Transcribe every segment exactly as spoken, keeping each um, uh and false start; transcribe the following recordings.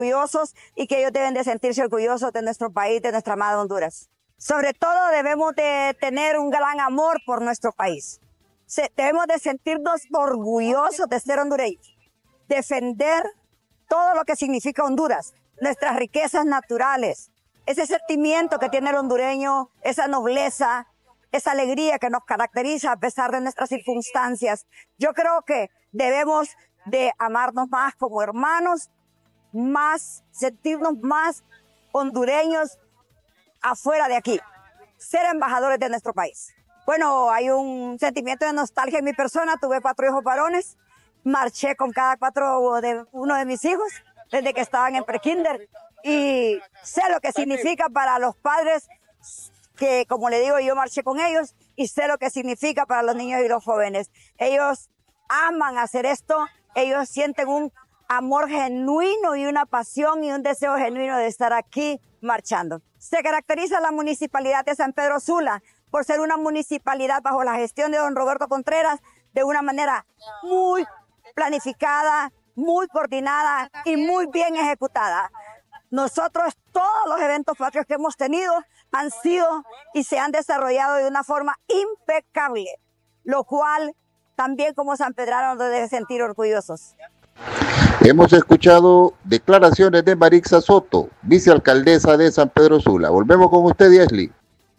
orgullosos y que ellos deben de sentirse orgullosos de nuestro país, de nuestra amada Honduras. Sobre todo debemos de tener un gran amor por nuestro país. Se, debemos de sentirnos orgullosos de ser hondureños, defender todo lo que significa Honduras, nuestras riquezas naturales, ese sentimiento que tiene el hondureño, esa nobleza, esa alegría que nos caracteriza a pesar de nuestras circunstancias. Yo creo que debemos de amarnos más como hermanos, más, sentirnos más hondureños afuera de aquí, ser embajadores de nuestro país. Bueno, hay un sentimiento de nostalgia en mi persona. Tuve cuatro hijos varones, marché con cada cuatro de uno de mis hijos desde que estaban en prekinder y sé lo que significa para los padres que, como le digo, yo marché con ellos y sé lo que significa para los niños y los jóvenes. Ellos aman hacer esto, ellos sienten un amor genuino y una pasión y un deseo genuino de estar aquí marchando. Se caracteriza la municipalidad de San Pedro Sula por ser una municipalidad bajo la gestión de don Roberto Contreras de una manera muy planificada, muy coordinada y muy bien ejecutada. Nosotros, todos los eventos patrios que hemos tenido han sido y se han desarrollado de una forma impecable, lo cual también como sanpedranos nos debe sentir orgullosos. Hemos escuchado declaraciones de Marixa Soto, vicealcaldesa de San Pedro Sula. Volvemos con usted, Yesli.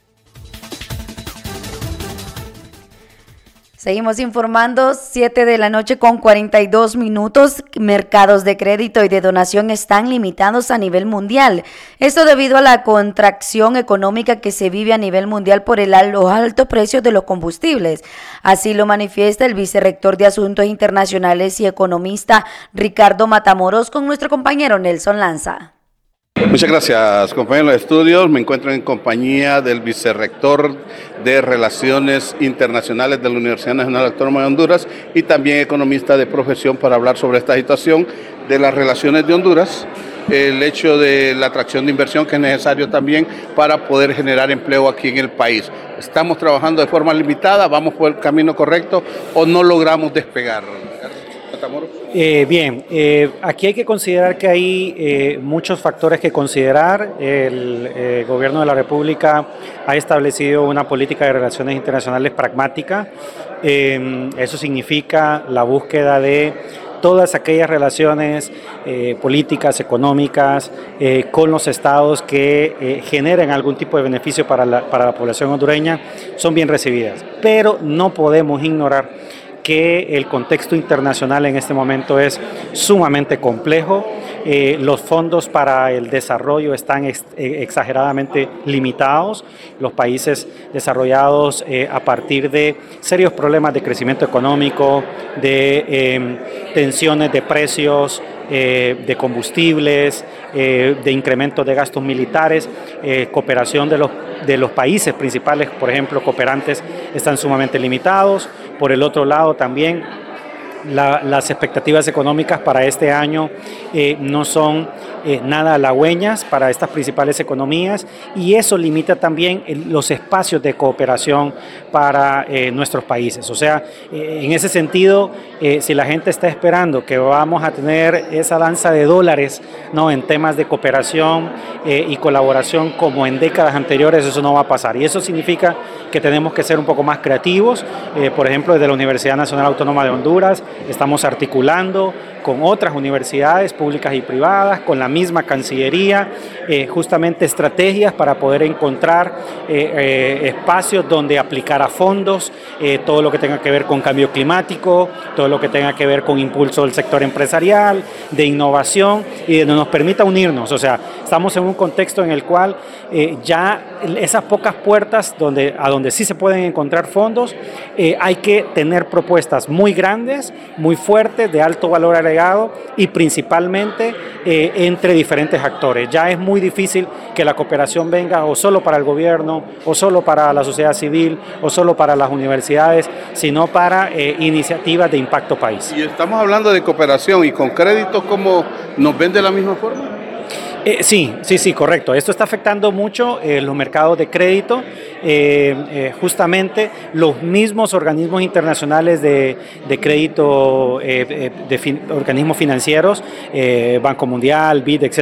Seguimos informando, siete de la noche con cuarenta y dos minutos. Mercados de crédito y de donación están limitados a nivel mundial. Esto debido a la contracción económica que se vive a nivel mundial por el, los altos precios de los combustibles. Así lo manifiesta el vicerrector de Asuntos Internacionales y economista Ricardo Matamoros con nuestro compañero Nelson Lanza. Muchas gracias, compañeros de estudios. Me encuentro en compañía del vicerrector de Relaciones Internacionales de la Universidad Nacional Autónoma de Honduras y también economista de profesión para hablar sobre esta situación de las relaciones de Honduras, el hecho de la atracción de inversión que es necesario también para poder generar empleo aquí en el país. ¿Estamos trabajando de forma limitada? ¿Vamos por el camino correcto o no logramos despegar? Eh, bien, eh, aquí hay que considerar que hay eh, muchos factores que considerar. El eh, gobierno de la República ha establecido una política de relaciones internacionales pragmática. Eh, eso significa la búsqueda de todas aquellas relaciones eh, políticas, económicas, eh, con los estados que eh, generen algún tipo de beneficio para la, para la población hondureña, son bien recibidas. Pero no podemos ignorar que el contexto internacional en este momento es sumamente complejo. Eh, los fondos para el desarrollo están ex, eh, exageradamente limitados. Los países desarrollados eh, a partir de serios problemas de crecimiento económico, de eh, tensiones de precios, eh, de combustibles, eh, de incrementos de gastos militares, eh, cooperación de los, de los países principales, por ejemplo, cooperantes, están sumamente limitados. Por el otro lado también la, las expectativas económicas para este año eh, no son eh, nada halagüeñas para estas principales economías y eso limita también el, los espacios de cooperación para eh, nuestros países. O sea, eh, en ese sentido, eh, si la gente está esperando que vamos a tener esa danza de dólares, ¿no?, en temas de cooperación eh, y colaboración como en décadas anteriores, eso no va a pasar. Y eso significa que tenemos que ser un poco más creativos. Eh, por ejemplo, desde la Universidad Nacional Autónoma de Honduras estamos articulando con otras universidades públicas y privadas, con la misma Cancillería, eh, justamente estrategias para poder encontrar eh, eh, espacios donde aplicar a fondos, eh, todo lo que tenga que ver con cambio climático, todo lo que tenga que ver con impulso del sector empresarial, de innovación y donde nos permita unirnos. O sea, estamos en un contexto en el cual eh, ya esas pocas puertas donde, a donde sí se pueden encontrar fondos, eh, hay que tener propuestas muy grandes, muy fuertes, de alto valor agregado y principalmente eh, entre diferentes actores. Ya es muy difícil que la cooperación venga o solo para el gobierno, o solo para la sociedad civil, o solo para las universidades, sino para eh, iniciativas de impacto país. Y estamos hablando de cooperación y con créditos, ¿cómo nos ven de la misma forma? Eh, sí, sí, sí, correcto. Esto está afectando mucho eh, los mercados de crédito. Eh, eh, justamente los mismos organismos internacionales de, de crédito, eh, de fin, organismos financieros, eh, Banco Mundial, B I D, etcétera,